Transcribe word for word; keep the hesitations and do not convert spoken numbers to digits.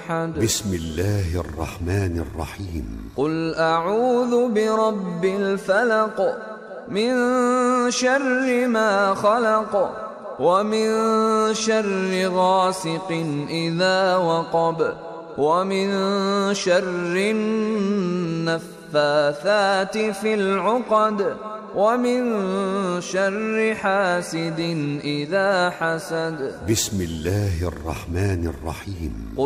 أحد. بسم الله الرحمن الرحيم. قل أعوذ برب الفلق من شر ما خلق ومن شر غاسق إذا وقب ومن شر النفاثات في العقد ومن شر حاسد إذا حسد. بسم الله الرحمن الرحيم.